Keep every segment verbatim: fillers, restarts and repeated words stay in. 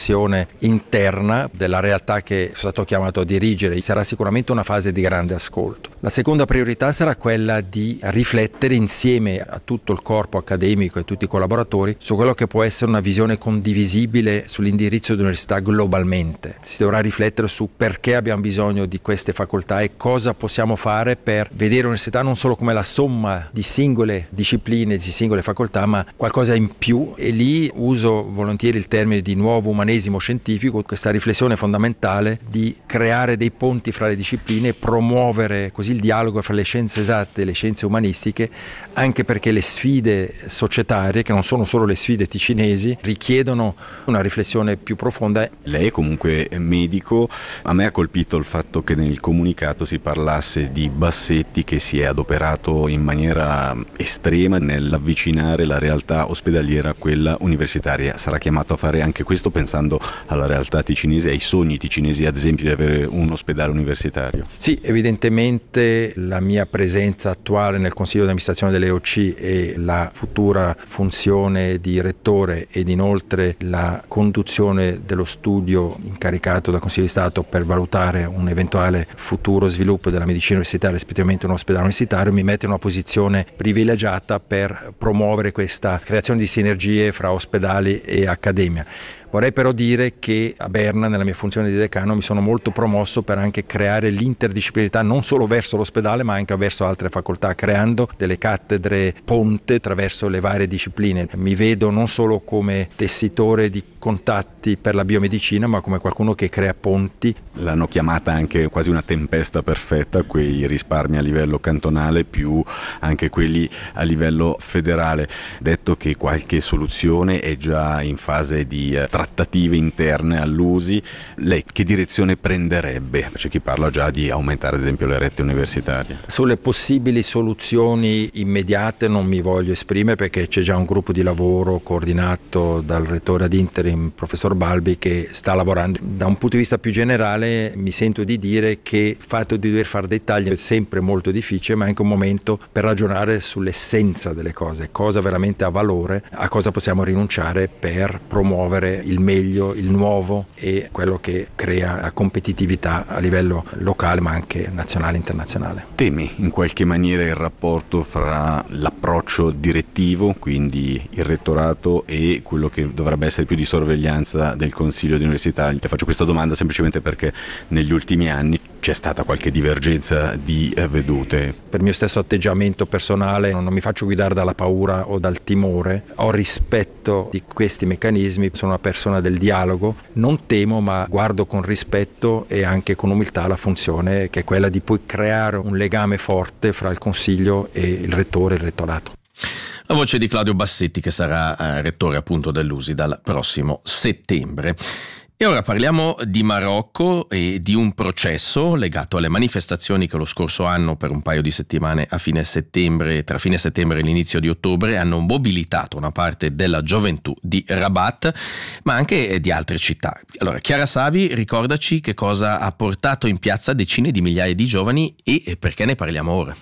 riflessione interna della realtà che sono stato chiamato a dirigere. Sarà sicuramente una fase di grande ascolto. La seconda priorità sarà quella di riflettere insieme a tutto il corpo accademico e tutti i collaboratori su quello che può essere una visione condivisibile sull'indirizzo dell'università globalmente. Si dovrà riflettere su perché abbiamo bisogno di queste facoltà e cosa possiamo fare per vedere l'università non solo come la somma di singole discipline, di singole facoltà, ma qualcosa in più, e lì uso volentieri il termine di nuovo umanesimo scientifico, questa riflessione fondamentale di creare dei ponti fra le discipline e promuovere così il dialogo fra le scienze esatte e le scienze umanistiche, anche perché le sfide societarie, che non sono solo le sfide ticinesi, richiedono una riflessione più profonda. Lei è comunque medico, a me ha colpito il fatto che nel comunicato si parlasse di Bassetti che si è adoperato in maniera estrema nell'avvicinare la realtà ospedaliera a quella universitaria. Sarà chiamato a fare anche questo pensando alla realtà ticinese, ai sogni ticinesi ad esempio di avere un ospedale universitario? Sì, evidentemente la mia presenza attuale nel Consiglio di amministrazione dell'E O C e la futura funzione di rettore ed inoltre la conduzione dello studio incaricato dal Consiglio di Stato per valutare un eventuale futuro sviluppo della medicina universitaria, rispettivamente un ospedale universitario, mi mette in una posizione privilegiata per promuovere questa creazione di sinergie fra ospedali e accademia. Vorrei però dire che a Berna, nella mia funzione di decano, mi sono molto promosso per anche creare l'interdisciplinarietà non solo verso l'ospedale ma anche verso altre facoltà, creando delle cattedre ponte attraverso le varie discipline. Mi vedo non solo come tessitore di contatti per la biomedicina ma come qualcuno che crea ponti. L'hanno chiamata anche quasi una tempesta perfetta, quei risparmi a livello cantonale più anche quelli a livello federale. Detto che qualche soluzione è già in fase di eh, trattative interne all'U S I, lei che direzione prenderebbe? C'è chi parla già di aumentare ad esempio le rette universitarie. Sulle possibili soluzioni immediate non mi voglio esprimere perché c'è già un gruppo di lavoro coordinato dal rettore ad interim professor Balbi che sta lavorando. Da un punto di vista più generale mi sento di dire che il fatto di dover fare dei tagli è sempre molto difficile, ma è anche un momento per ragionare sull'essenza delle cose, cosa veramente ha valore, a cosa possiamo rinunciare per promuovere il meglio, il nuovo e quello che crea la competitività a livello locale ma anche nazionale e internazionale. Temi in qualche maniera il rapporto fra l'approccio direttivo, quindi il rettorato, e quello che dovrebbe essere più di sorveglianza del Consiglio di Università? Le faccio questa domanda semplicemente perché negli ultimi anni c'è stata qualche divergenza di vedute. Per mio stesso atteggiamento personale non mi faccio guidare dalla paura o dal timore, ho rispetto di questi meccanismi, sono una persona del dialogo, non temo ma guardo con rispetto e anche con umiltà la funzione che è quella di poi creare un legame forte fra il Consiglio e il Rettore e il Rettorato. La voce di Claudio Bassetti, che sarà eh, rettore appunto dell'U S I dal prossimo settembre. E ora parliamo di Marocco e di un processo legato alle manifestazioni che lo scorso anno, per un paio di settimane a fine settembre, tra fine settembre e l'inizio di ottobre, hanno mobilitato una parte della gioventù di Rabat, ma anche di altre città. Allora, Chiara Savi, ricordaci che cosa ha portato in piazza decine di migliaia di giovani e perché ne parliamo ora.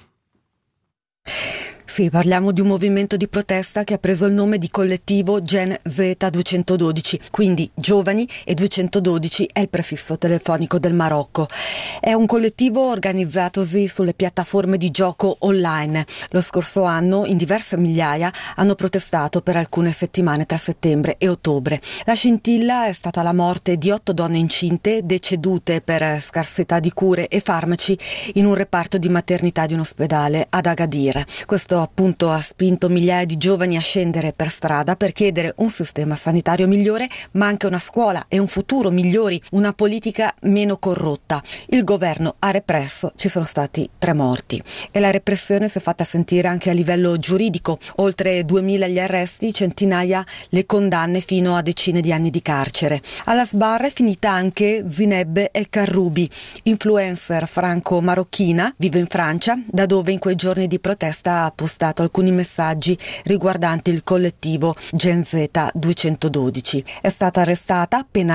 Sì, parliamo di un movimento di protesta che ha preso il nome di collettivo Gen Z duecentododici, quindi giovani e duecentododici è il prefisso telefonico del Marocco. È un collettivo organizzatosi sulle piattaforme di gioco online. Lo scorso anno in diverse migliaia hanno protestato per alcune settimane tra settembre e ottobre. La scintilla è stata la morte di otto donne incinte decedute per scarsità di cure e farmaci in un reparto di maternità di un ospedale ad Agadir. Questo appunto ha spinto migliaia di giovani a scendere per strada per chiedere un sistema sanitario migliore, ma anche una scuola e un futuro migliori, una politica meno corrotta. Il governo ha represso, ci sono stati tre morti e la repressione si è fatta sentire anche a livello giuridico. Oltre duemila gli arresti, centinaia le condanne fino a decine di anni di carcere. Alla sbarra è finita anche Zineb El Karroubi, influencer franco-marocchina, vive in Francia, da dove in quei giorni di protesta ha postato alcuni messaggi riguardanti il collettivo Gen Z duecentododici. È stata arrestata appena atteso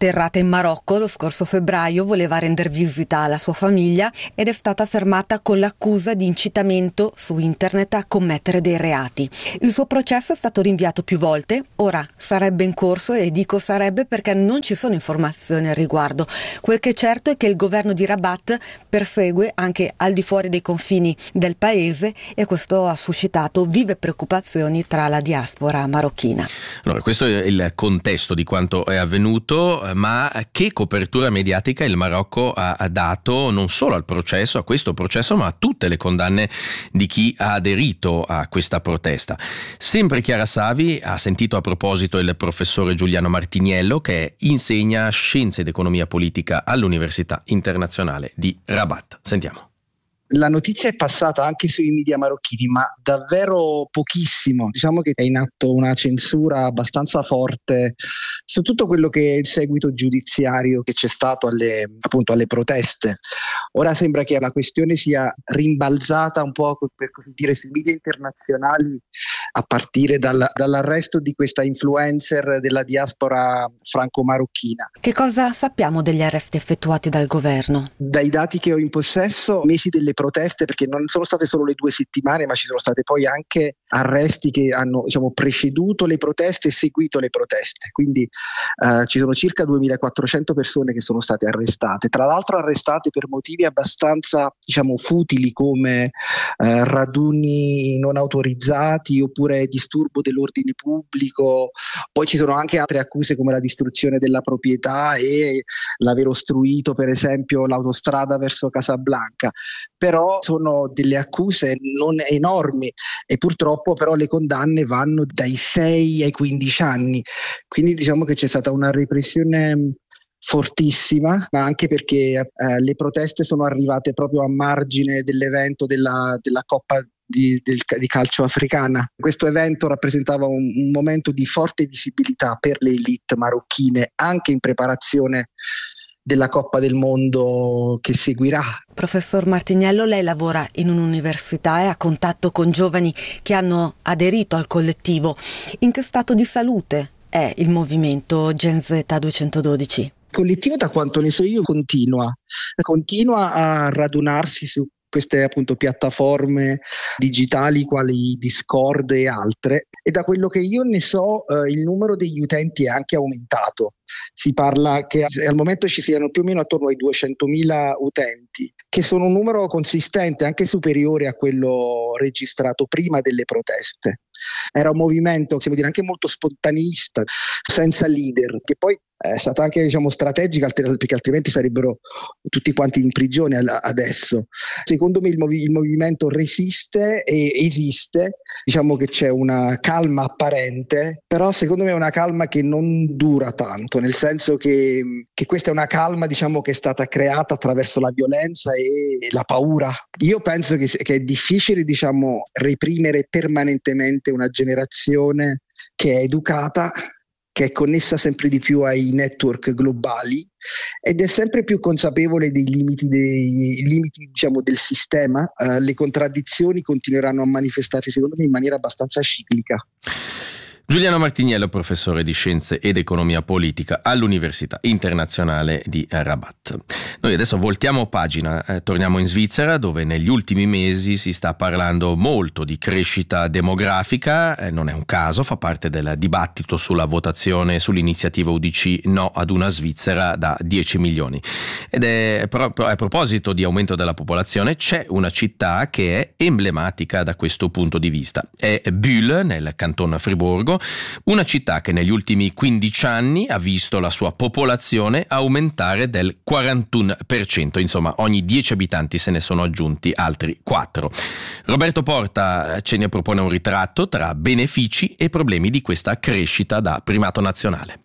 atterrata in Marocco lo scorso febbraio, voleva rendere visita alla sua famiglia ed è stata fermata con l'accusa di incitamento su internet a commettere dei reati. Il suo processo è stato rinviato più volte, ora sarebbe in corso, e dico sarebbe perché non ci sono informazioni al riguardo. Quel che è certo è che il governo di Rabat persegue anche al di fuori dei confini del paese, e questo ha suscitato vive preoccupazioni tra la diaspora marocchina. Allora, questo è il contesto di quanto è avvenuto, ma che copertura mediatica il Marocco ha dato non solo al processo, a questo processo, ma a tutte le condanne di chi ha aderito a questa protesta. Sempre Chiara Savi ha sentito a proposito il professore Giuliano Martiniello, che insegna scienze ed economia politica all'Università Internazionale di Rabat. Sentiamo. La notizia è passata anche sui media marocchini, ma davvero pochissimo. Diciamo che è in atto una censura abbastanza forte su tutto quello che è il seguito giudiziario che c'è stato alle, appunto, alle proteste. Ora sembra che la questione sia rimbalzata un po', per così dire, sui media internazionali, a partire dal, dall'arresto di questa influencer della diaspora franco-marocchina. Che cosa sappiamo degli arresti effettuati dal governo? Dai dati che ho in possesso, mesi delle proteste, perché non sono state solo le due settimane, ma ci sono state poi anche arresti che hanno, diciamo, preceduto le proteste e seguito le proteste. Quindi eh, ci sono circa duemilaquattrocento persone che sono state arrestate, tra l'altro arrestate per motivi abbastanza, diciamo, futili, come eh, raduni non autorizzati oppure disturbo dell'ordine pubblico. Poi ci sono anche altre accuse come la distruzione della proprietà e l'aver ostruito per esempio l'autostrada verso Casablanca. Però sono delle accuse non enormi e purtroppo però le condanne vanno dai sei ai quindici anni, quindi diciamo che c'è stata una repressione fortissima, ma anche perché eh, le proteste sono arrivate proprio a margine dell'evento della, della Coppa di, del, di calcio africana. Questo evento rappresentava un, un momento di forte visibilità per le elite marocchine, anche in preparazione della Coppa del Mondo che seguirà. Professor Martiniello, lei lavora in un'università e ha contatto con giovani che hanno aderito al collettivo. In che stato di salute è il movimento Gen Z duecentododici? Il collettivo, da quanto ne so io, continua, continua a radunarsi su queste appunto piattaforme digitali quali Discord e altre, e da quello che io ne so eh, il numero degli utenti è anche aumentato. Si parla che al momento ci siano più o meno attorno ai duecentomila utenti, che sono un numero consistente, anche superiore a quello registrato prima delle proteste. Era un movimento, possiamo dire, anche molto spontaneista, senza leader, che poi è stata anche, diciamo, strategica, perché altrimenti sarebbero tutti quanti in prigione adesso. Secondo me il, movi- il movimento resiste e esiste, diciamo che c'è una calma apparente, però secondo me è una calma che non dura tanto, nel senso che, che questa è una calma, diciamo, che è stata creata attraverso la violenza e la paura. Io penso che, che è difficile, diciamo, reprimere permanentemente una generazione che è educata, che è connessa sempre di più ai network globali ed è sempre più consapevole dei limiti, dei limiti diciamo, del sistema. Uh, le contraddizioni continueranno a manifestarsi, secondo me, in maniera abbastanza ciclica. Giuliano Martiniello, professore di Scienze ed Economia Politica all'Università Internazionale di Rabat. Noi adesso voltiamo pagina, eh, torniamo in Svizzera, dove negli ultimi mesi si sta parlando molto di crescita demografica. Eh, non è un caso, fa parte del dibattito sulla votazione sull'iniziativa U D C No ad una Svizzera da dieci milioni. Ed è proprio a proposito di aumento della popolazione, c'è una città che è emblematica da questo punto di vista. È Bulle, nel canton Friburgo, una città che negli ultimi quindici anni ha visto la sua popolazione aumentare del quarantuno per cento, insomma ogni dieci abitanti se ne sono aggiunti altri quattro. Roberto Porta ce ne propone un ritratto tra benefici e problemi di questa crescita da primato nazionale.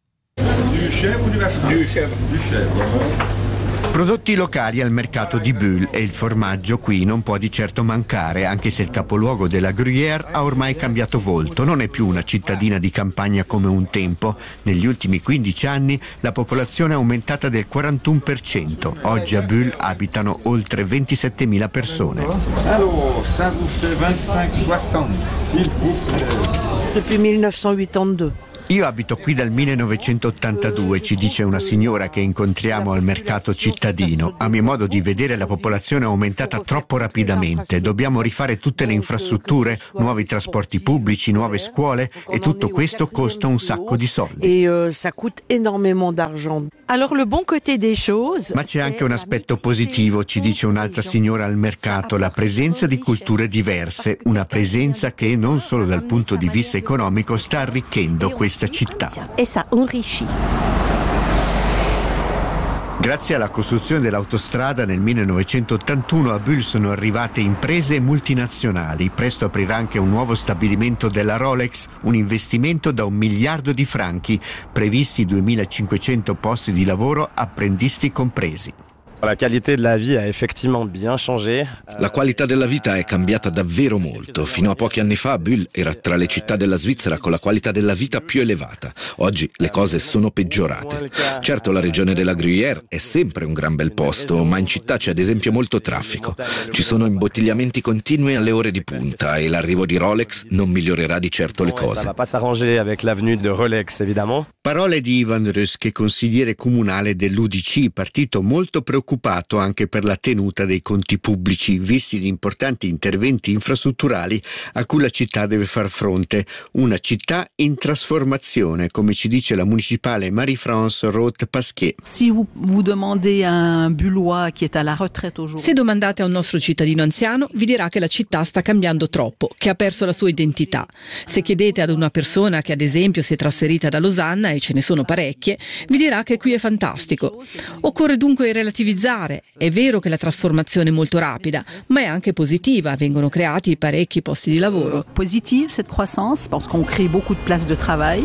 Prodotti locali al mercato di Bulle e il formaggio qui non può di certo mancare, anche se il capoluogo della Gruyère ha ormai cambiato volto, non è più una cittadina di campagna come un tempo. Negli ultimi quindici anni la popolazione è aumentata del quarantuno per cento. Oggi a Bulle abitano oltre ventisettemila persone. Allora, ça vous fait vingt-cinq soixante, s'il vous plaît. Depuis milleneufcentotantadue. Io abito qui dal millenovecentottantadue, ci dice una signora che incontriamo al mercato cittadino. A mio modo di vedere la popolazione è aumentata troppo rapidamente. Dobbiamo rifare tutte le infrastrutture, nuovi trasporti pubblici, nuove scuole e tutto questo costa un sacco di soldi. Ma c'è anche un aspetto positivo, ci dice un'altra signora al mercato, la presenza di culture diverse, una presenza che non solo dal punto di vista economico sta arricchendo questa città. Grazie alla costruzione dell'autostrada nel millenovecentottantuno a Bulle sono arrivate imprese multinazionali. Presto aprirà anche un nuovo stabilimento della Rolex, un investimento da un miliardo di franchi, previsti duemilacinquecento posti di lavoro, apprendisti compresi. La qualità della vita ha effettivamente bien changé. La qualità della vita è cambiata davvero molto. Fino a pochi anni fa Bulle era tra le città della Svizzera con la qualità della vita più elevata. Oggi le cose sono peggiorate. Certo, la regione della Gruyère è sempre un gran bel posto, ma in città c'è ad esempio molto traffico. Ci sono imbottigliamenti continui alle ore di punta e l'arrivo di Rolex non migliorerà di certo le cose. Ça va pas s'arranger avec l'avenue de Rolex, évidemment. Parole di Ivan Röske, consigliere comunale dell'U D C, partito molto preoccupato anche per la tenuta dei conti pubblici, visti gli importanti interventi infrastrutturali a cui la città deve far fronte. Una città in trasformazione, come ci dice la municipale Marie-France Roth-Pasquier. Si vous, vous demandez à un Bullois qui est à la retraite aujourd'hui. Se domandate a un nostro cittadino anziano, vi dirà che la città sta cambiando troppo, che ha perso la sua identità. Se chiedete ad una persona che ad esempio si è trasferita da Losanna, e ce ne sono parecchie, vi dirà che qui è fantastico. Occorre dunque relativizzare. È vero che la trasformazione è molto rapida, ma è anche positiva, vengono creati parecchi posti di lavoro. Positive cette croissance parce qu'on crée beaucoup de places de travail.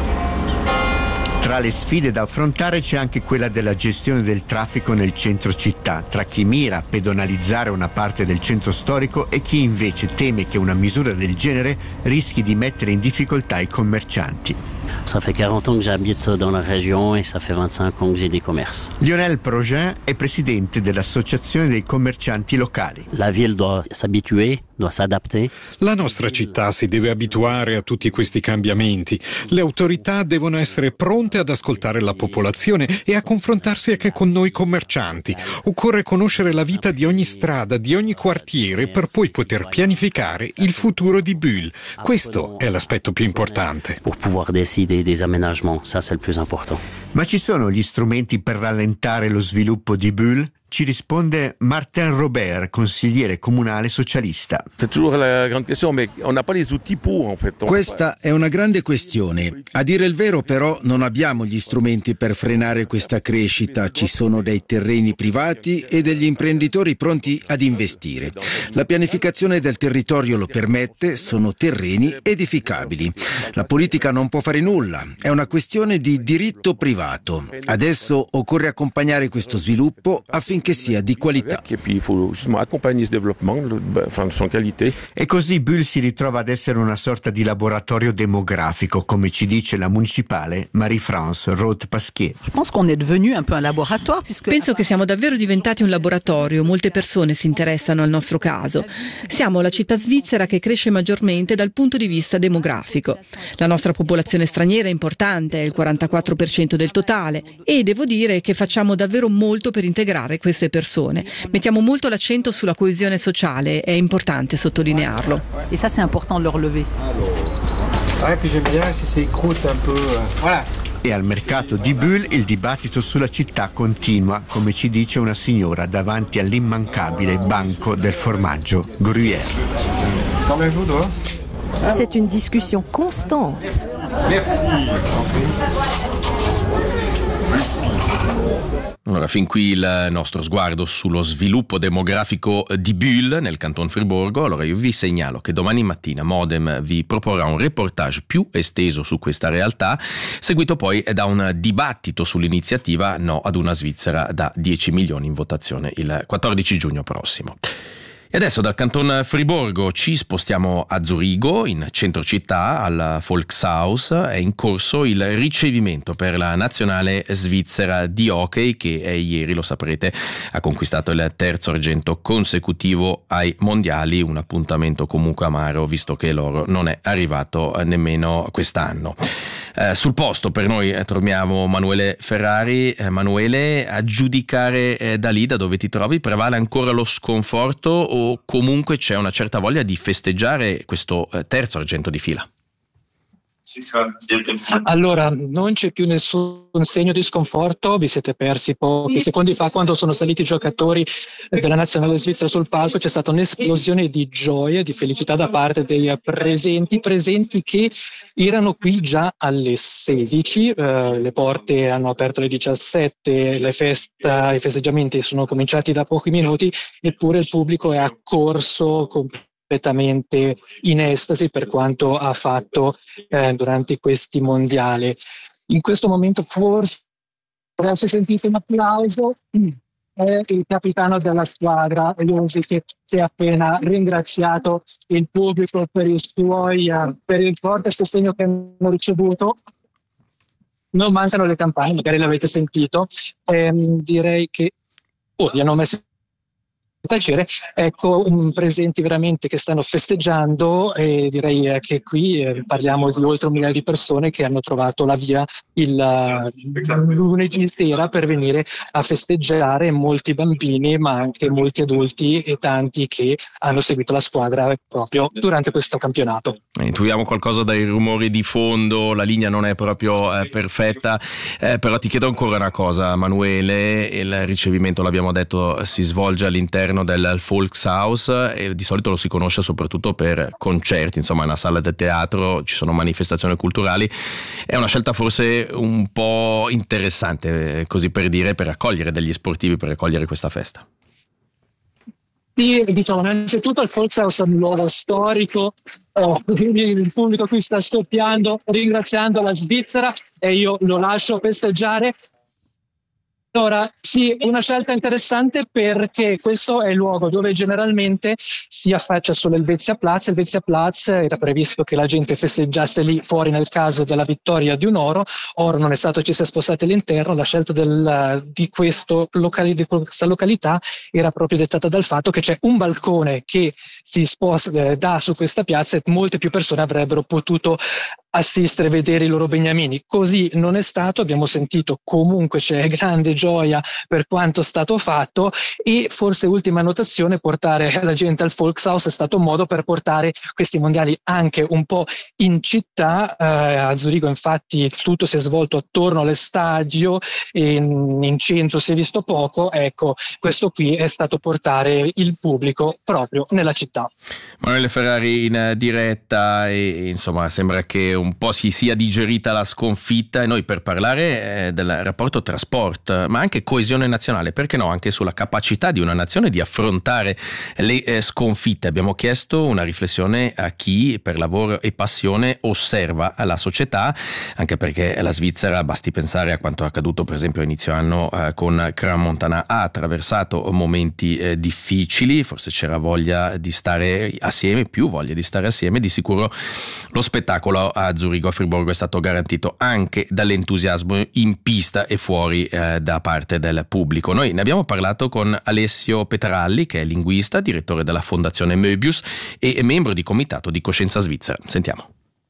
Tra le sfide da affrontare c'è anche quella della gestione del traffico nel centro città, tra chi mira a pedonalizzare una parte del centro storico e chi invece teme che una misura del genere rischi di mettere in difficoltà i commercianti. Ça fait quarante ans que j'habite dans la région et ça fait vingt-cinq ans que j'ai des commerces. Lionel Progin è presidente dell'Associazione dei commercianti locali. La ville doit s'habituer, doit s'adapter. La nostra città si deve abituare a tutti questi cambiamenti. Le autorità devono essere pronte ad ascoltare la popolazione e a confrontarsi anche con noi commercianti. Occorre conoscere la vita di ogni strada, di ogni quartiere, per poi poter pianificare il futuro di Bulle. Questo è l'aspetto più importante. Pour pouvoir décider des aménagements, ça c'est le plus important. Ma ci sono gli strumenti per rallentare lo sviluppo di Bulle? Ci risponde Martin Robert, consigliere comunale socialista. Questa è una grande questione. A dire il vero, però, non abbiamo gli strumenti per frenare questa crescita. Ci sono dei terreni privati e degli imprenditori pronti ad investire. La pianificazione del territorio lo permette, sono terreni edificabili. La politica non può fare nulla, è una questione di diritto privato. Adesso occorre accompagnare questo sviluppo affinché che sia di qualità. E così Bulle si ritrova ad essere una sorta di laboratorio demografico, come ci dice la municipale Marie-France Roth-Pasquier. Penso che siamo davvero diventati un laboratorio, molte persone si interessano al nostro caso. Siamo la città svizzera che cresce maggiormente dal punto di vista demografico. La nostra popolazione straniera è importante, è il quarantaquattro per cento del totale, e devo dire che facciamo davvero molto per integrare queste persone. Mettiamo molto l'accento sulla coesione sociale, è importante sottolinearlo. E ça c'est important de le relever. E al mercato di Bulle il dibattito sulla città continua, come ci dice una signora davanti all'immancabile banco del formaggio Gruyère. C'est une discussion constante. Merci. Allora, fin qui il nostro sguardo sullo sviluppo demografico di Bulle nel Canton Friburgo. Allora io vi segnalo che domani mattina Modem vi proporrà un reportage più esteso su questa realtà, seguito poi da un dibattito sull'iniziativa No ad una Svizzera da dieci milioni in votazione il quattordici giugno prossimo. E adesso dal Canton Friburgo ci spostiamo a Zurigo, in centro città, al Volkshaus. È in corso il ricevimento per la nazionale svizzera di hockey che è, ieri, lo saprete, ha conquistato il terzo argento consecutivo ai mondiali, un appuntamento comunque amaro visto che l'oro non è arrivato nemmeno quest'anno. Eh, sul posto per noi eh, troviamo Manuele Ferrari. Eh, Manuele, a giudicare eh, da lì, da dove ti trovi, prevale ancora lo sconforto o comunque c'è una certa voglia di festeggiare questo eh, terzo argento di fila? Allora, non c'è più nessun segno di sconforto, vi siete persi pochi secondi fa quando sono saliti i giocatori della nazionale svizzera sul palco, c'è stata un'esplosione di gioia e di felicità da parte dei presenti, presenti che erano qui già alle sedici, eh, le porte hanno aperto alle diciassette, le festa, i festeggiamenti sono cominciati da pochi minuti, eppure il pubblico è accorso completamente completamente in estasi per quanto ha fatto eh, durante questi mondiali. In questo momento forse adesso sentite un applauso, è il capitano della squadra Lusi che si è appena ringraziato il pubblico per il suoi per il forte sostegno che hanno ricevuto. Non mancano le campagne, magari l'avete sentito, ehm, direi che oh, li hanno messi piacere, ecco, um, presenti veramente che stanno festeggiando e direi eh, che qui eh, parliamo di oltre un migliaio di persone che hanno trovato la via il uh, lunedì sera per venire a festeggiare, molti bambini ma anche molti adulti e tanti che hanno seguito la squadra proprio durante questo campionato. Intuiamo qualcosa dai rumori di fondo, la linea non è proprio eh, perfetta, eh, però ti chiedo ancora una cosa Manuele, il ricevimento l'abbiamo detto si svolge all'interno del Volkshaus e di solito lo si conosce soprattutto per concerti, insomma è una sala del teatro, ci sono manifestazioni culturali, è una scelta forse un po' interessante così per dire, per accogliere degli sportivi, per accogliere questa festa. Sì, diciamo, innanzitutto il Volkshaus è un luogo storico, oh, il pubblico qui sta scoppiando, ringraziando la Svizzera e io lo lascio festeggiare. Allora, sì, una scelta interessante perché questo è il luogo dove generalmente si affaccia sull'Helvetiaplatz. Helvetiaplatz era previsto che la gente festeggiasse lì fuori nel caso della vittoria di un oro, ora non è stato, ci si è spostati all'interno. La scelta del, di, questo locali, di questa località era proprio dettata dal fatto che c'è un balcone che si sposta, eh, dà su questa piazza e molte più persone avrebbero potuto assistere, vedere i loro beniamini. Così non è stato, abbiamo sentito comunque c'è grande gioia per quanto è stato fatto e forse ultima notazione, portare la gente al Volkshaus è stato un modo per portare questi mondiali anche un po' in città. Eh, a Zurigo infatti tutto si è svolto attorno all'estadio e in, in centro si è visto poco, ecco questo qui è stato portare il pubblico proprio nella città. Manuele Ferrari in diretta e insomma sembra che un po' si sia digerita la sconfitta e noi per parlare eh, del rapporto tra sport ma anche coesione nazionale, perché no, anche sulla capacità di una nazione di affrontare le eh, sconfitte abbiamo chiesto una riflessione a chi per lavoro e passione osserva la società, anche perché la Svizzera, basti pensare a quanto accaduto per esempio a inizio anno eh, con Crans-Montana, ha attraversato momenti eh, difficili, forse c'era voglia di stare assieme, più voglia di stare assieme, di sicuro lo spettacolo a Zurigo, a Friburgo è stato garantito anche dall'entusiasmo in pista e fuori eh, da parte del pubblico. Noi ne abbiamo parlato con Alessio Petralli, che è linguista, direttore della Fondazione Möbius e membro di comitato di coscienza svizzera. Sentiamo.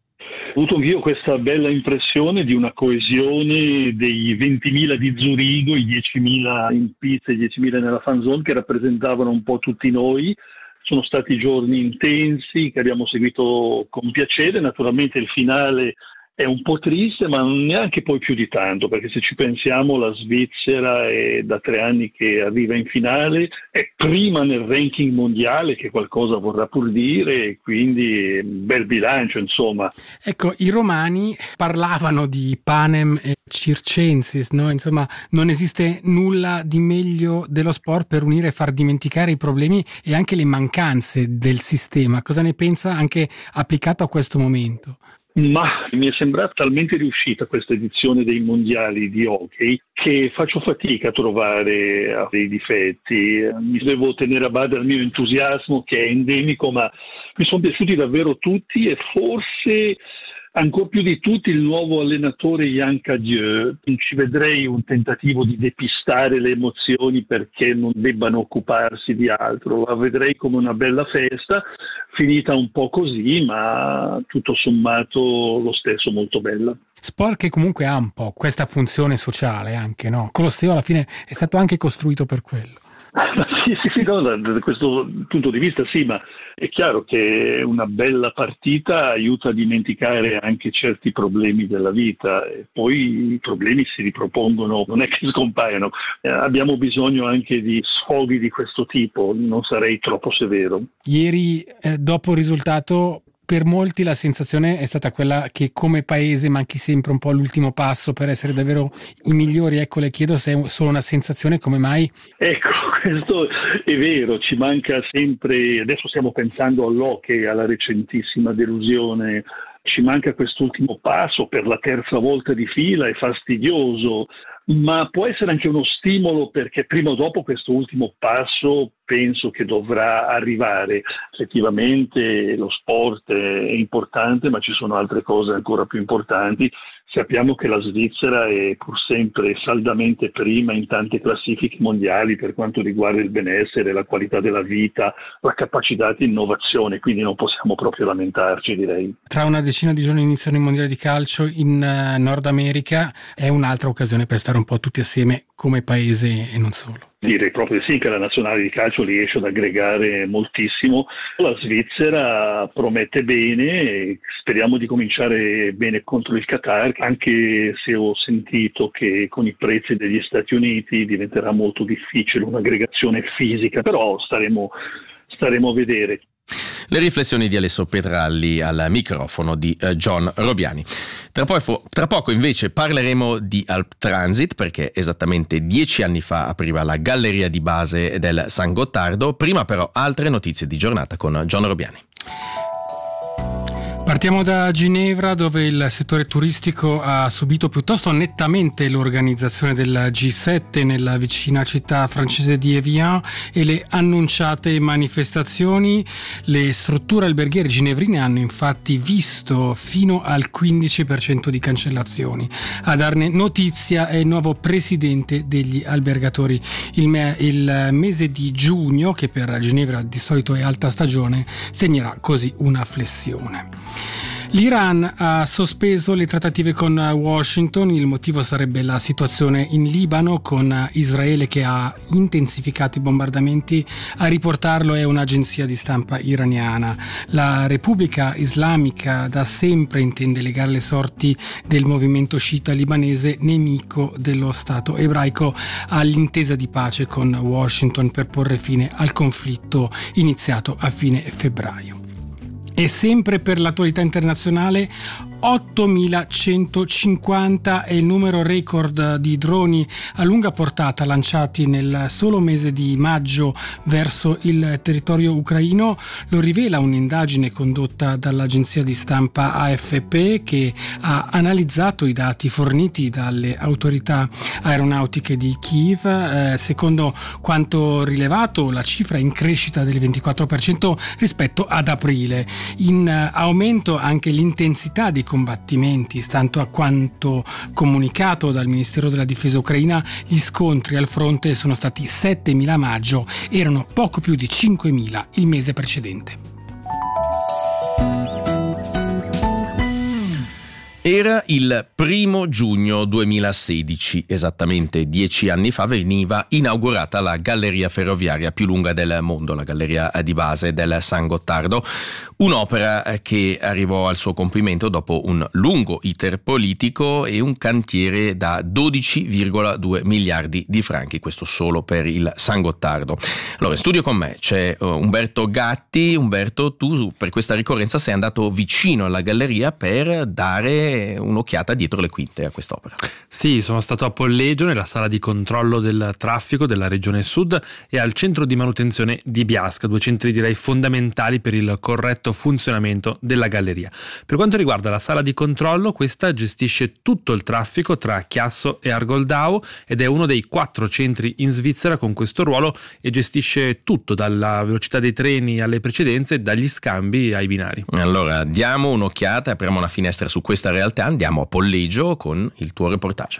Ho avuto anch'io questa bella impressione di una coesione dei ventimila di Zurigo, i diecimila in pista e i diecimila nella fan zone che rappresentavano un po' tutti noi. Sono stati giorni intensi che abbiamo seguito con piacere, naturalmente il finale è un po' triste ma neanche poi più di tanto, perché se ci pensiamo la Svizzera è da tre anni che arriva in finale, è prima nel ranking mondiale, che qualcosa vorrà pur dire, e quindi bel bilancio insomma. Ecco, i romani parlavano di panem e circensis, no? Insomma non esiste nulla di meglio dello sport per unire e far dimenticare i problemi e anche le mancanze del sistema. Cosa ne pensa anche applicato a questo momento? Ma mi è sembrata talmente riuscita questa edizione dei mondiali di hockey che faccio fatica a trovare dei difetti. Mi devo tenere a bada il mio entusiasmo che è endemico, ma mi sono piaciuti davvero tutti e forse ancor più di tutti il nuovo allenatore Yann Cadieux. Non ci vedrei un tentativo di depistare le emozioni perché non debbano occuparsi di altro, la vedrei come una bella festa, finita un po' così, ma tutto sommato lo stesso molto bella. Sport che comunque ha un po' questa funzione sociale anche, no? Colosseo alla fine è stato anche costruito per quello. Sì, sì, sì, no, da questo punto di vista sì, ma è chiaro che una bella partita aiuta a dimenticare anche certi problemi della vita e poi i problemi si ripropongono, non è che scompaiono, eh, abbiamo bisogno anche di sfoghi di questo tipo, non sarei troppo severo. Ieri, eh, dopo il risultato, per molti la sensazione è stata quella che come paese manchi sempre un po' l'ultimo passo per essere davvero i migliori. Ecco, le chiedo se è solo una sensazione, come mai? Ecco, questo è vero, ci manca sempre, adesso stiamo pensando all'hockey, alla recentissima delusione, ci manca quest'ultimo passo per la terza volta di fila, è fastidioso, ma può essere anche uno stimolo perché prima o dopo questo ultimo passo penso che dovrà arrivare. Effettivamente lo sport è importante, ma ci sono altre cose ancora più importanti. Sappiamo che la Svizzera è pur sempre saldamente prima in tante classifiche mondiali per quanto riguarda il benessere, la qualità della vita, la capacità di innovazione, quindi non possiamo proprio lamentarci, direi. Tra una decina di giorni iniziano i mondiali di calcio in uh, Nord America, è un'altra occasione per stare un po' tutti assieme come paese e non solo. Direi proprio sì che la nazionale di calcio riesce ad aggregare moltissimo. La Svizzera promette bene e speriamo di cominciare bene contro il Qatar, anche se ho sentito che con i prezzi degli Stati Uniti diventerà molto difficile un'aggregazione fisica, però staremo, staremo a vedere. Le riflessioni di Alessio Petralli al microfono di John Robiani. Tra, poi, tra poco invece parleremo di Alp Transit perché esattamente dieci anni fa apriva la galleria di base del San Gottardo. Prima però altre notizie di giornata con John Robiani. Partiamo da Ginevra, dove il settore turistico ha subito piuttosto nettamente l'organizzazione del G sette nella vicina città francese di Evian e le annunciate manifestazioni. Le strutture alberghiere ginevrine hanno infatti visto fino al quindici per cento di cancellazioni. A darne notizia è il nuovo presidente degli albergatori. Il, me- il mese di giugno, che per Ginevra di solito è alta stagione, segnerà così una flessione. L'Iran ha sospeso le trattative con Washington, il motivo sarebbe la situazione in Libano con Israele che ha intensificato i bombardamenti. A riportarlo è un'agenzia di stampa iraniana. La Repubblica Islamica da sempre intende legare le sorti del movimento sciita libanese, nemico dello Stato ebraico, all'intesa di pace con Washington per porre fine al conflitto iniziato a fine febbraio. E sempre per l'attualità internazionale, ottomilacentocinquanta è il numero record di droni a lunga portata lanciati nel solo mese di maggio verso il territorio ucraino. Lo rivela un'indagine condotta dall'agenzia di stampa A F P che ha analizzato i dati forniti dalle autorità aeronautiche di Kiev. Eh, secondo quanto rilevato, la cifra è in crescita del ventiquattro per cento rispetto ad aprile. In aumento anche l'intensità dei combattimenti, stando a quanto comunicato dal Ministero della Difesa ucraina. Gli scontri al fronte sono stati settemila a maggio, erano poco più di cinquemila il mese precedente. Era il primo giugno duemilasedici, esattamente dieci anni fa veniva inaugurata la galleria ferroviaria più lunga del mondo, la galleria di base del San Gottardo, un'opera che arrivò al suo compimento dopo un lungo iter politico e un cantiere da dodici virgola due miliardi di franchi, questo solo per il San Gottardo. Allora, in studio con me c'è Umberto Gatti. Umberto, tu per questa ricorrenza sei andato vicino alla galleria per dare dare un'occhiata dietro le quinte a quest'opera. Sì, sono stato a Polleggio, nella sala di controllo del traffico della Regione Sud, e al centro di manutenzione di Biasca, due centri direi fondamentali per il corretto funzionamento della galleria. Per quanto riguarda la sala di controllo, questa gestisce tutto il traffico tra Chiasso e Argoldau ed è uno dei quattro centri in Svizzera con questo ruolo e gestisce tutto, dalla velocità dei treni alle precedenze, dagli scambi ai binari. Allora diamo un'occhiata, apriamo una finestra su questa realtà, andiamo a Polleggio con il tuo reportage.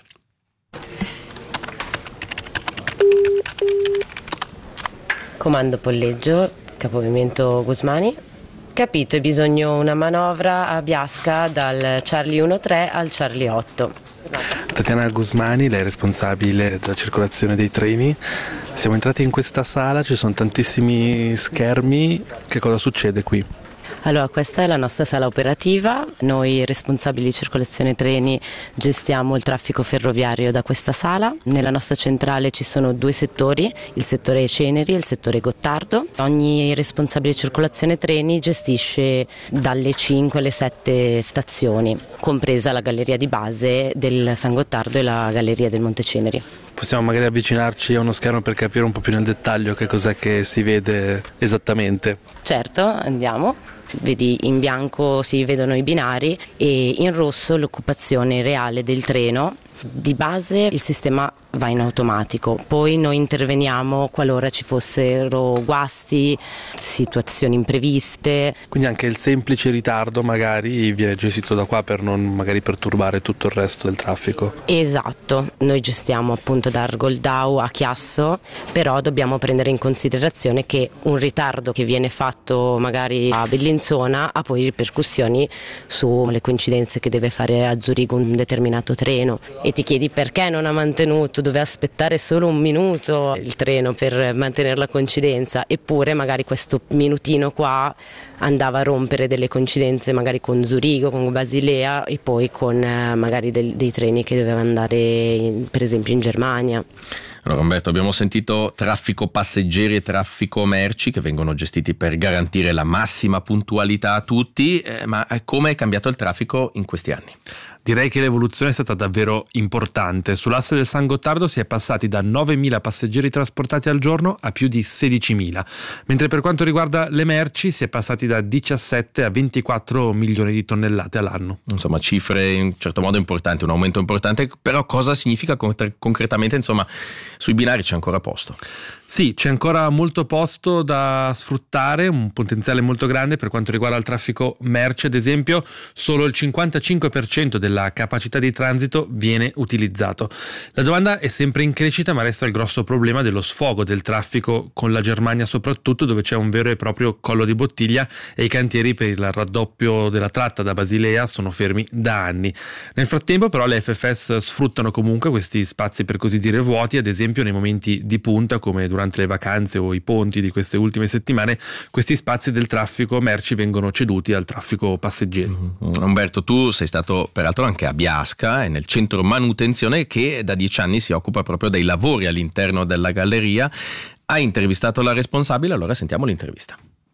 Comando Polleggio, capovimento Gusmani. Capito, hai bisogno una manovra a Biasca dal Charlie uno tre al Charlie otto. Tatiana Gusmani, lei è responsabile della circolazione dei treni. Siamo entrati in questa sala, ci sono tantissimi schermi. Che cosa succede qui? Allora, questa è la nostra sala operativa. Noi responsabili di circolazione treni gestiamo il traffico ferroviario da questa sala. Nella nostra centrale ci sono due settori, il settore Ceneri e il settore Gottardo. Ogni responsabile di circolazione treni gestisce dalle cinque alle sette stazioni, compresa la galleria di base del San Gottardo e la galleria del Monte Ceneri. Possiamo magari avvicinarci a uno schermo per capire un po' più nel dettaglio che cos'è che si vede esattamente? Certo, andiamo. Vedi, in bianco si vedono i binari e in rosso l'occupazione reale del treno. Di base il sistema va in automatico, poi noi interveniamo qualora ci fossero guasti, situazioni impreviste. Quindi anche il semplice ritardo magari viene gestito da qua per non magari perturbare tutto il resto del traffico. Esatto, noi gestiamo appunto da Argoldau a Chiasso, però dobbiamo prendere in considerazione che un ritardo che viene fatto magari a Bellinzona ha poi ripercussioni sulle coincidenze che deve fare a Zurigo un determinato treno. E ti chiedi perché non ha mantenuto, doveva aspettare solo un minuto il treno per mantenere la coincidenza, eppure magari questo minutino qua andava a rompere delle coincidenze magari con Zurigo, con Basilea e poi con eh, magari del, dei treni che dovevano andare in, per esempio in Germania. Allora Umberto, abbiamo sentito traffico passeggeri e traffico merci che vengono gestiti per garantire la massima puntualità a tutti, eh, ma come è cambiato il traffico in questi anni? Direi che l'evoluzione è stata davvero importante. Sull'asse del San Gottardo si è passati da novemila passeggeri trasportati al giorno a più di sedicimila, mentre per quanto riguarda le merci si è passati da diciassette a ventiquattro milioni di tonnellate all'anno. Insomma, cifre in un certo modo importanti, un aumento importante, però cosa significa concretamente? Insomma, sui binari c'è ancora posto? Sì, c'è ancora molto posto da sfruttare, un potenziale molto grande per quanto riguarda il traffico merci, ad esempio. Solo il cinquantacinque per cento della capacità di transito viene utilizzato. La domanda è sempre in crescita, ma resta il grosso problema dello sfogo del traffico con la Germania soprattutto, dove c'è un vero e proprio collo di bottiglia e i cantieri per il raddoppio della tratta da Basilea sono fermi da anni. Nel frattempo però le F F S sfruttano comunque questi spazi per così dire vuoti, ad esempio nei momenti di punta come durante le vacanze o i ponti di queste ultime settimane. Questi spazi del traffico merci vengono ceduti al traffico passeggeri. Mm-hmm. Umberto, tu sei stato peraltro anche a Biasca e nel centro manutenzione che da dieci anni si occupa proprio dei lavori all'interno della galleria. Hai intervistato la responsabile, allora sentiamo l'intervista.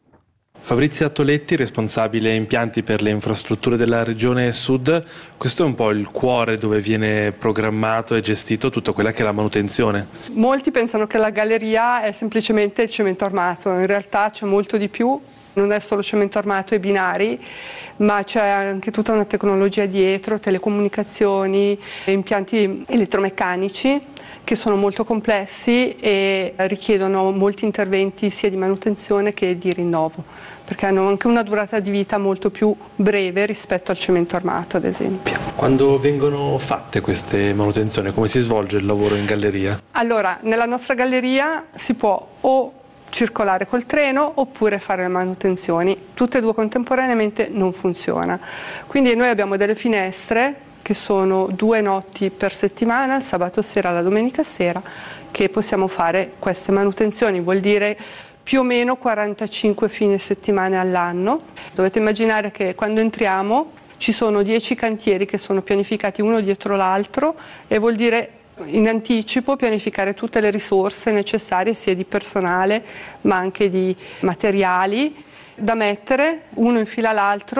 Fabrizia Toletti, responsabile impianti per le infrastrutture della Regione Sud. Questo è un po' il cuore dove viene programmato e gestito tutta quella che è la manutenzione. Molti pensano che la galleria è semplicemente il cemento armato, in realtà c'è molto di più, non è solo cemento armato e binari, ma c'è anche tutta una tecnologia dietro, telecomunicazioni, impianti elettromeccanici che sono molto complessi e richiedono molti interventi sia di manutenzione che di rinnovo, perché hanno anche una durata di vita molto più breve rispetto al cemento armato, ad esempio. Quando vengono fatte queste manutenzioni, come si svolge il lavoro in galleria? Allora, nella nostra galleria si può o circolare col treno oppure fare le manutenzioni, tutte e due contemporaneamente non funziona. Quindi noi abbiamo delle finestre che sono due notti per settimana, il sabato sera e la domenica sera, che possiamo fare queste manutenzioni, vuol dire più o meno quarantacinque fine settimane all'anno. Dovete immaginare che quando entriamo ci sono dieci cantieri che sono pianificati uno dietro l'altro e vuol dire in anticipo pianificare tutte le risorse necessarie sia di personale ma anche di materiali da mettere uno in fila all'altro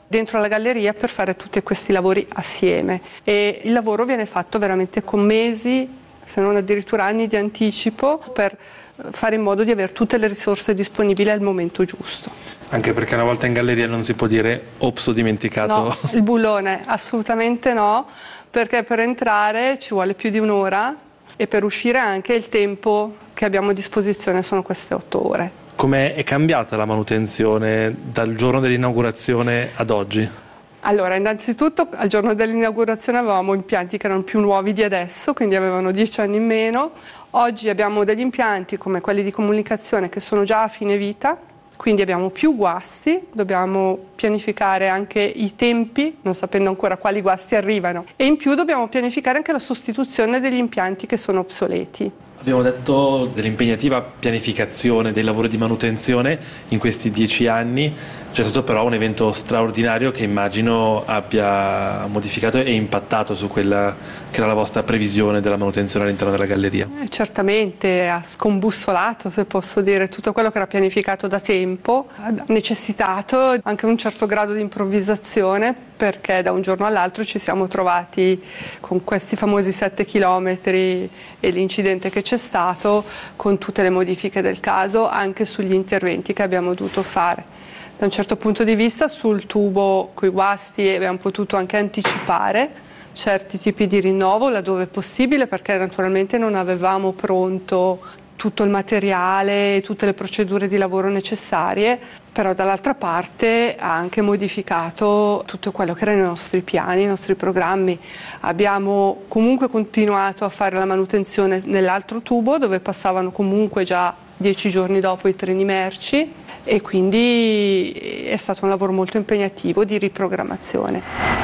dentro la galleria per fare tutti questi lavori assieme, e il lavoro viene fatto veramente con mesi, se non addirittura anni di anticipo, per fare in modo di avere tutte le risorse disponibili al momento giusto. Anche perché una volta in galleria non si può dire ops, ho dimenticato. No, il bullone, assolutamente no, perché per entrare ci vuole più di un'ora e per uscire anche il tempo che abbiamo a disposizione sono queste otto ore. Come è cambiata la manutenzione dal giorno dell'inaugurazione ad oggi? Allora, innanzitutto al giorno dell'inaugurazione avevamo impianti che erano più nuovi di adesso, quindi avevano dieci anni in meno. Oggi abbiamo degli impianti come quelli di comunicazione che sono già a fine vita, quindi abbiamo più guasti, dobbiamo pianificare anche i tempi, non sapendo ancora quali guasti arrivano, e in più dobbiamo pianificare anche la sostituzione degli impianti che sono obsoleti. Abbiamo detto dell'impegnativa pianificazione dei lavori di manutenzione in questi dieci anni. C'è stato però un evento straordinario che immagino abbia modificato e impattato su quella che era la vostra previsione della manutenzione all'interno della galleria. Eh, certamente ha scombussolato, se posso dire, tutto quello che era pianificato da tempo, ha necessitato anche un certo grado di improvvisazione, perché da un giorno all'altro ci siamo trovati con questi famosi sette chilometri e l'incidente che c'è stato, con tutte le modifiche del caso anche sugli interventi che abbiamo dovuto fare. Da un certo punto di vista sul tubo coi guasti abbiamo potuto anche anticipare certi tipi di rinnovo laddove possibile, perché naturalmente non avevamo pronto tutto il materiale e tutte le procedure di lavoro necessarie, però dall'altra parte ha anche modificato tutto quello che erano i nostri piani, i nostri programmi. Abbiamo comunque continuato a fare la manutenzione nell'altro tubo dove passavano comunque già dieci giorni dopo i treni merci, e quindi è stato un lavoro molto impegnativo di riprogrammazione.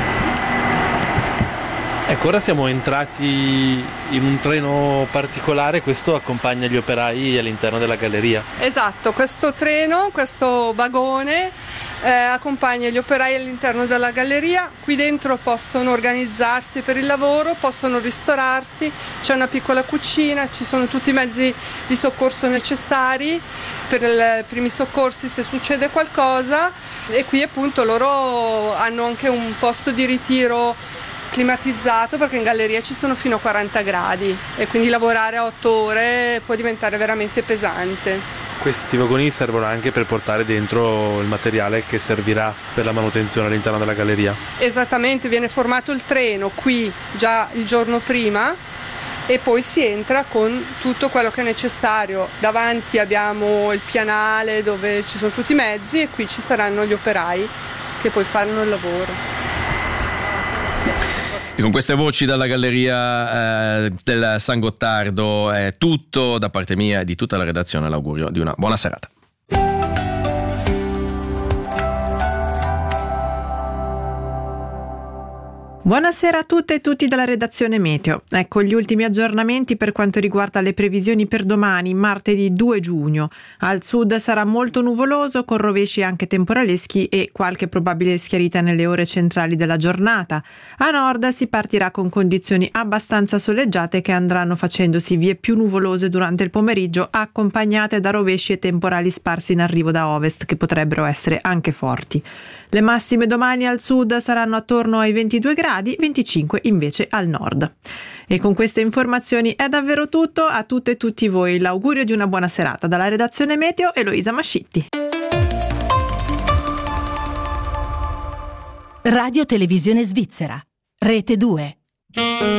Ecco, ora siamo entrati in un treno particolare, questo accompagna gli operai all'interno della galleria. Esatto, questo treno, questo vagone eh, accompagna gli operai all'interno della galleria. Qui dentro possono organizzarsi per il lavoro, possono ristorarsi, c'è una piccola cucina, ci sono tutti i mezzi di soccorso necessari per i primi soccorsi se succede qualcosa, e qui appunto loro hanno anche un posto di ritiro climatizzato, perché in galleria ci sono fino a quaranta gradi e quindi lavorare a otto ore può diventare veramente pesante. Questi vagoni servono anche per portare dentro il materiale che servirà per la manutenzione all'interno della galleria? Esattamente, viene formato il treno qui già il giorno prima e poi si entra con tutto quello che è necessario. Davanti abbiamo il pianale dove ci sono tutti i mezzi e qui ci saranno gli operai che poi faranno il lavoro. E con queste voci dalla galleria eh, del San Gottardo è tutto da parte mia e di tutta la redazione. L'augurio di una buona serata. Buonasera a tutte e tutti dalla redazione Meteo. Ecco gli ultimi aggiornamenti per quanto riguarda le previsioni per domani, martedì due giugno. Al sud sarà molto nuvoloso, con rovesci anche temporaleschi e qualche probabile schiarita nelle ore centrali della giornata. A nord si partirà con condizioni abbastanza soleggiate che andranno facendosi vie più nuvolose durante il pomeriggio, accompagnate da rovesci e temporali sparsi in arrivo da ovest, che potrebbero essere anche forti. Le massime domani al sud saranno attorno ai ventidue gradi, venticinque invece al nord. E con queste informazioni è davvero tutto. A tutte e tutti voi l'augurio di una buona serata dalla redazione Meteo, Eloisa Mascitti. Radio Televisione Svizzera, Rete due.